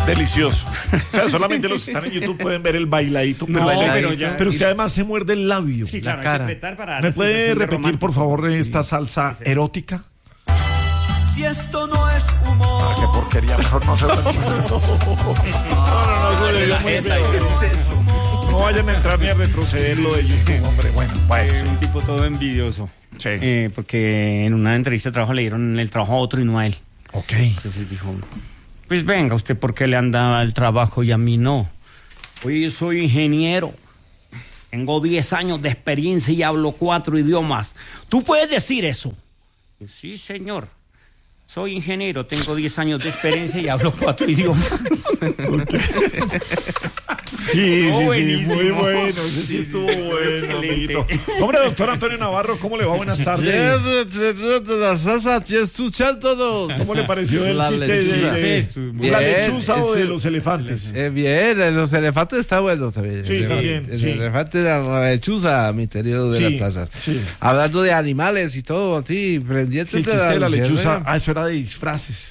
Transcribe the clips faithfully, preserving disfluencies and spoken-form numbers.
Delicioso. O sea, solamente los que están en YouTube pueden ver el bailadito. Pero, No, bailadito, pero ya- pero usted además se muerde el labio. Sí, claro, La cara. hay que apretar para dar ¿Me la puede sensación de repetir, romántico. por favor, esta salsa erótica? Si esto no es humor. Ah, qué porquería, mejor no se lo eso. No, no, no, eso le dio muy bien. No vayan a entrar ni a retroceder lo de YouTube, hombre. Bueno, bueno, Eh, sí. un tipo todo envidioso. Sí. Eh, porque en una entrevista de trabajo le dieron el trabajo a otro y no a él. Ok. Entonces dijo, pues venga, ¿usted por qué le anda el trabajo y a mí no? Oye, yo soy ingeniero. Tengo diez años de experiencia y hablo cuatro idiomas. ¿Tú puedes decir eso? Pues, sí, señor. Soy ingeniero, tengo diez años de experiencia y hablo cuatro idiomas. Sí, Oh, sí, sí, buenísimo. muy bueno. Ese sí estuvo bueno, Excelente. amiguito. Hombre, doctor Antonio Navarro, ¿cómo le va? Buenas tardes. La salsa, escuchándonos. ¿Cómo le pareció el La chiste de, lechuza. de- Sí, la bien, lechuza o de ese- los elefantes? Eh, bien, eh, los elefantes está bueno también. Sí, el, está elefante- bien, el sí. elefante de la lechuza, mi periodo de Sí, las tazas. sí. Hablando de animales y todo, así, pendientes Sí, el chiste de la lechuza. luciérnaga. Ah, eso era de disfraces.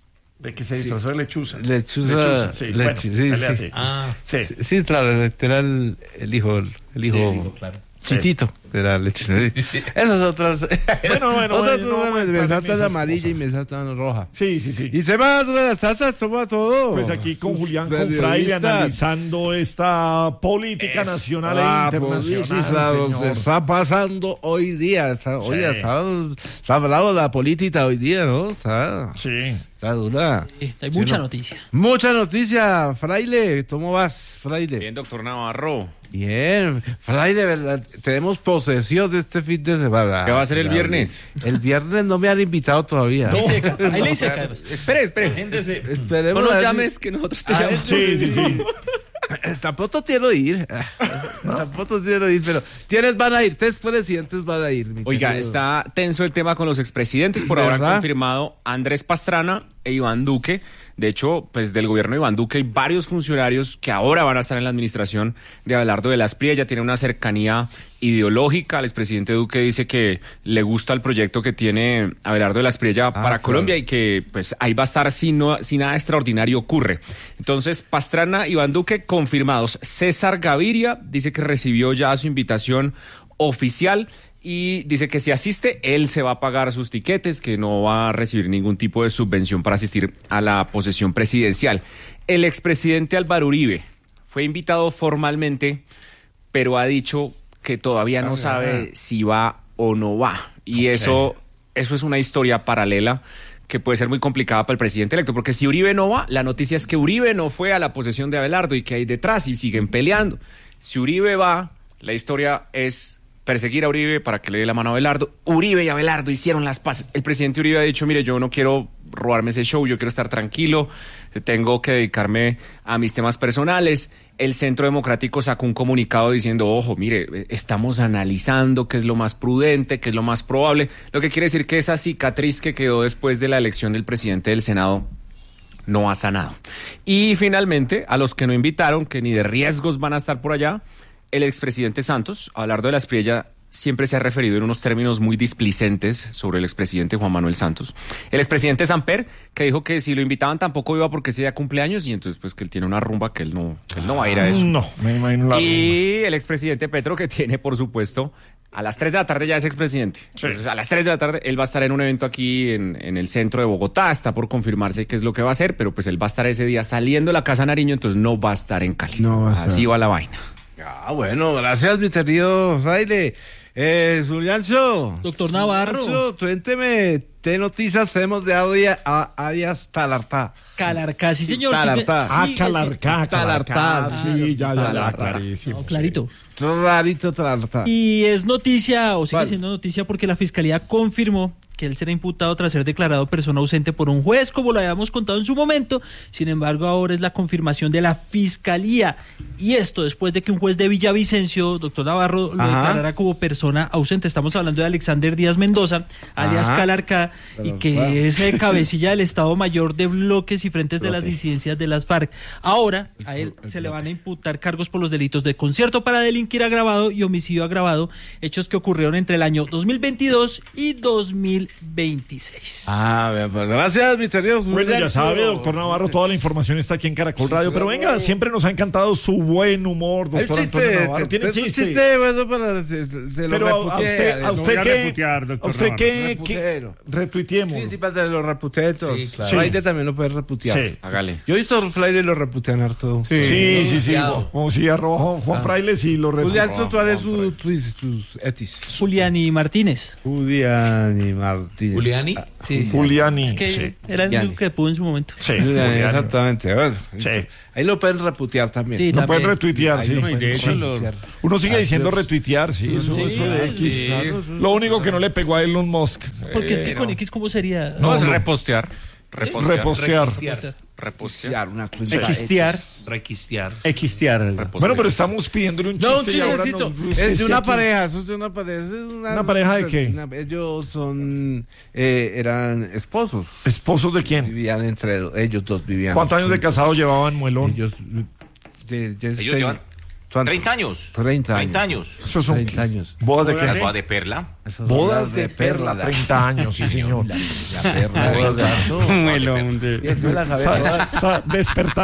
De que se disfrazó de lechuza. Lechuza, sí. lechu- Bueno, sí, dale sí. así. Ah, Sí. Sí, claro, este era el, el hijo, el hijo, sí, digo, claro. chitito de la lechuza. Sí. Esas otras. Bueno, bueno, otras bueno, no vamos a me, entrar me en saltan esas amarilla cosas. y me saltan roja. Sí, sí, sí. Y se va a las tazas, toma todo. Pues aquí con Julián Periodistas. Confraile analizando esta política nacional Ah, e pues, internacional, sí, la- señor. se está pasando hoy día. Está, Sí. Hoy está, está hablado de la política hoy día, ¿no? Está, Sí. está dura. Sí, hay mucha Sí, no. noticia. Mucha noticia, Fraile. ¿Cómo vas, Fraile? Bien, doctor Navarro. Bien, Fraile, ¿verdad? Tenemos posesión de este fin de semana. ¿Qué va a ser el viernes? El viernes no me han invitado todavía. Ahí seca, ahí le dice acá. Espere, espere. Esperemos. No a nos ver llames que nosotros te si- llamamos. Sí, sí, sí. Tampoco quiero ir. Tampoco quiero ir, pero ¿quiénes van a ir? Tres presidentes van a ir. mi Oiga, querido. está tenso el tema con los expresidentes. Por ahora han ¿Verdad? confirmado Andrés Pastrana e Iván Duque. De hecho, pues del gobierno de Iván Duque hay varios funcionarios que ahora van a estar en la administración de Abelardo de la Espriella. Ya tiene una cercanía ideológica. El expresidente Duque dice que le gusta el proyecto que tiene Abelardo de la Espriella para claro. Colombia y que pues ahí va a estar si, no, si nada extraordinario ocurre. Entonces, Pastrana, Iván Duque confirmados. César Gaviria dice que recibió ya su invitación oficial y dice que si asiste, él se va a pagar sus tiquetes, que no va a recibir ningún tipo de subvención para asistir a la posesión presidencial. El expresidente Álvaro Uribe fue invitado formalmente, pero ha dicho que todavía no sabe si va o no va. Y eso, eso es una historia paralela que puede ser muy complicada para el presidente electo, porque si Uribe no va, la noticia es que Uribe no fue a la posesión de Abelardo y que hay detrás y siguen peleando. Si Uribe va, la historia es perseguir a Uribe para que le dé la mano a Abelardo. Uribe y Abelardo hicieron las paces. El presidente Uribe ha dicho, mire, yo no quiero robarme ese show, yo quiero estar tranquilo, tengo que dedicarme a mis temas personales. El Centro Democrático sacó un comunicado diciendo, ojo, mire, estamos analizando qué es lo más prudente, qué es lo más probable, lo que quiere decir que esa cicatriz que quedó después de la elección del presidente del Senado no ha sanado. Y finalmente, a los que no invitaron, que ni de riesgos van a estar por allá, el expresidente Santos, Abelardo de la Espriella, siempre se ha referido en unos términos muy displicentes sobre el expresidente Juan Manuel Santos. El expresidente Samper, que dijo que si lo invitaban tampoco iba porque ese día cumpleaños y entonces pues que él tiene una rumba que él no, que él no va a ir a eso. No, me imagino la Y el expresidente Petro, que tiene, por supuesto, a las tres de la tarde ya es expresidente. Entonces, a las tres de la tarde él va a estar en un evento aquí en, en el centro de Bogotá. Está por confirmarse qué es lo que va a hacer, pero pues él va a estar ese día saliendo de la Casa Nariño, entonces no va a estar en Cali. No va a estar. Así va la vaina. Ah, bueno, gracias, mi querido Fraile. Eh, Juliancho. Doctor Navarro. Juliancho, cuénteme, ¿qué noticias tenemos de Arias, a Arias Talartá? Calarcá, sí, señor. Talartá. Sí, Ah, sí, Calarcá, Talartá, Calarcá. Sí, ya, ya, ya, Talartá. clarísimo. No, clarito. Rarito Talartá. Y es noticia, o sigue ¿Cuál? siendo noticia, porque la Fiscalía confirmó que él será imputado tras ser declarado persona ausente por un juez, como lo habíamos contado en su momento. Sin embargo, ahora es la confirmación de la Fiscalía. Y esto después de que un juez de Villavicencio, doctor Navarro, lo Ajá. declarara como persona ausente. Estamos hablando de Alexander Díaz Mendoza, alias Ajá. Calarcá, y que es eh, cabecilla del Estado Mayor de bloques y frentes de las disidencias de las FARC. Ahora a él se le van a imputar cargos por los delitos de concierto para delinquir agravado y homicidio agravado, hechos que ocurrieron entre el año dos mil veintidós y dos mil veintiséis. Ah, bien, pues gracias, mi querido. Bueno, ya sabe, doctor Navarro, toda la información está aquí en Caracol Radio. Pero venga, siempre nos ha encantado su buen humor, Hay un doctor chiste, Antonio Navarro. te- ¿Tiene te- un chiste? chiste bueno para de, de lo Pero a, a reputé, usted, de a lo- usted voy a que, reputear, doctor a usted que, que Reputero. retuiteemos. Sí, sí, para de los reputetos. Sí, claro. Fraile también lo puede reputear. Sí. Hágale. Yo he visto Fraile lo reputean harto. Sí, sí, sí, sí. Demasiado. Como si arroba Juan, Juan Fraile sí lo Julián retuitea. Sotuárez su tweet, sus etis. Juliani Martínez. Julián y Martínez. Juliani. Sí. Juliani, Es que sí. era el Juliani. único que pudo en su momento. Sí, Julián, Juliani. exactamente. Bueno, Sí. ahí lo pueden reputear también. Sí, Lo pueden también. retuitear, Ahí sí. lo No, y de pueden hecho lo- retuitear. Uno sigue Ah, diciendo Dios. retuitear, sí, eso, Sí, eso de X. sí. Lo único que no le pegó a Elon Musk. Porque es que Eh, con X, ¿cómo sería? No, es no. repostear. Repostear. repostear. Requistear. Repostear. Una cuenta Equistear. Requistear. Equistear. Repostear. Bueno, pero estamos pidiéndole un chiste. No, un y ahora chistecito. nos- Es de una aquí. pareja, eso es de una pareja. es una, ¿Una pareja de qué? una- ellos son, eh, eran esposos. ¿Esposos de quién? Vivían entre ellos dos, vivían. ¿Cuántos años de juntos. casado llevaban Muelón? Ellos, de, de- Ellos de- llevan ¿cuánto? treinta años. treinta años. treinta años. Esos son treinta años. ¿Bodas de La qué? boda de perla. Esas son Bodas las de perla, treinta años, sí señor. La perla. Melón de- Y él se las sabe Sa- todas. sa- despertar.